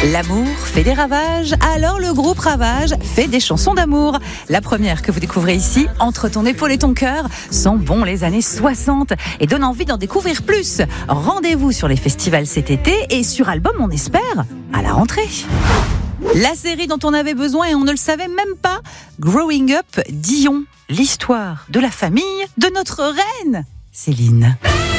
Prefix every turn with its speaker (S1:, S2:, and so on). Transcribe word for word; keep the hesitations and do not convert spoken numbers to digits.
S1: L'amour fait des ravages, alors le groupe Ravage fait des chansons d'amour. La première que vous découvrez ici, Entre ton épaule et ton cœur, sent bon les années soixante et donne envie d'en découvrir plus. Rendez-vous sur les festivals cet été et sur album, on espère, à la rentrée. La série dont on avait besoin et on ne le savait même pas, Growing Up Dion, l'histoire de la famille de notre reine, Céline.